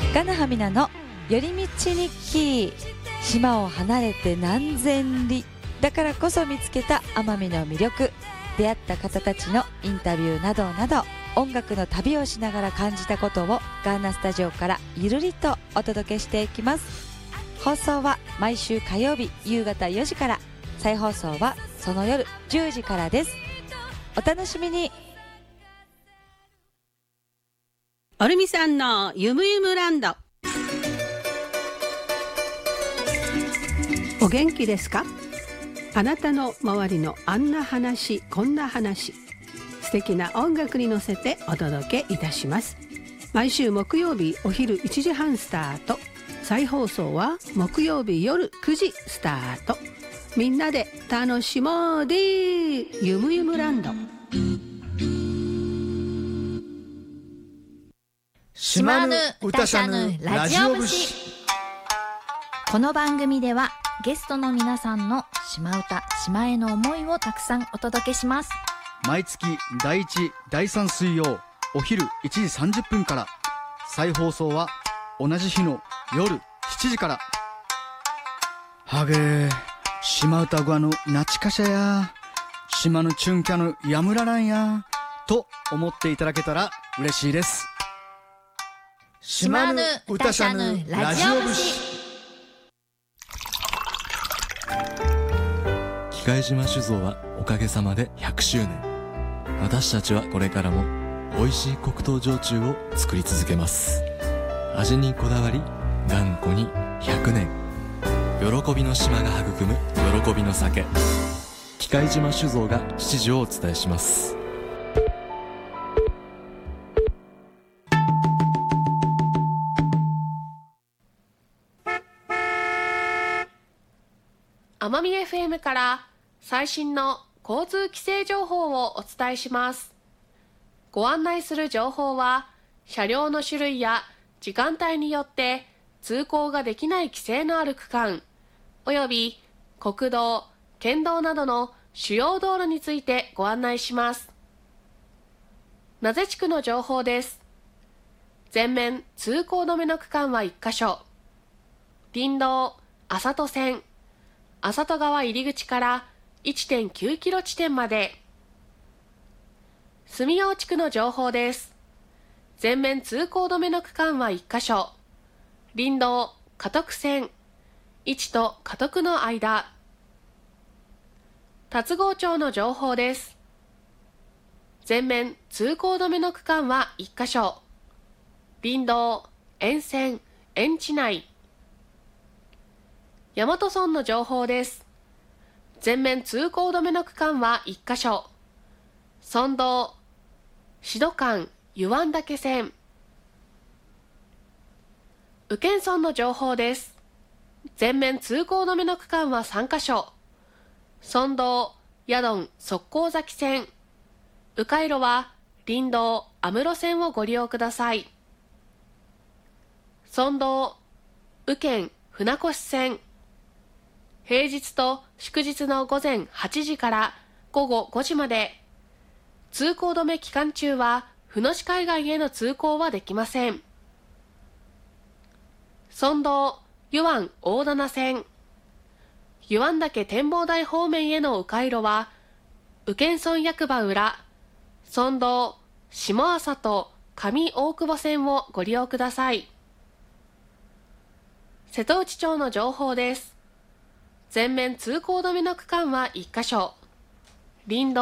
金葉美奈の寄り道日記。島を離れて何千里だからこそ見つけた奄美の魅力、出会った方たちのインタビューなどなど、音楽の旅をしながら感じたことをガーナスタジオからゆるりとお届けしていきます。放送は毎週火曜日夕方4時から、再放送はその夜10時からです。お楽しみに。 おるみさんのゆむゆむランド。お元気ですか？あなたの周りのあんな話こんな話、素敵な音楽に乗せてお届けいたします。毎週木曜日お昼1時半スタート、再放送は木曜日夜9時スタート。みんなで楽しもうでゆむゆむランド。 島ぬ歌しゃぬラジオ節。この番組ではゲストの皆さんの島唄、島への思いをたくさんお届けします。 毎月第1、第3水曜お昼1時30分から、再放送は同じ日の夜7時から。はげー、島唄ごわのなちかしゃや、島のチュンキャのやむららんやと思っていただけたら嬉しいです。 島ぬ歌しゃぬラジオ節。 喜界島酒造はおかげさまで100周年。私たちはこれからも美味しい黒糖焼酎を作り続けます。味にこだわり、頑固に100年。喜びの島が育む喜びの酒。喜界島酒造が七時をお伝えします。 奄美 FM から最新の交通規制情報をお伝えします。ご案内する情報は、車両の種類や時間帯によって通行ができない規制のある区間、および国道、県道などの主要道路についてご案内します。名瀬地区の情報です。全面通行止めの区間は1カ所。林道、浅戸線、浅戸川入り口から 1.9 キロ地点まで。住用地区の情報です。全面通行止めの区間は1カ所。林道、加徳線、1と加徳の間。龍郷町の情報です。全面通行止めの区間は1カ所。林道、沿線、沿地内。大和村の情報です。全面通行止めの区間は1カ所。村道、志度間、湯湾岳線。宇検村の情報です。全面通行止めの区間は3カ所。村道、宿ン側溝崎線。迂回路は林道、安室線をご利用ください。村道、宇検船越線。平日と祝日の午前8時から午後5時まで。通行止め期間中は船越海岸への通行はできません。村道、湯湾大棚線。湯湾岳展望台方面への迂回路は宇検村役場裏、村道、下浅と上大久保線をご利用ください。瀬戸内町の情報です。全面通行止めの区間は1カ所。林道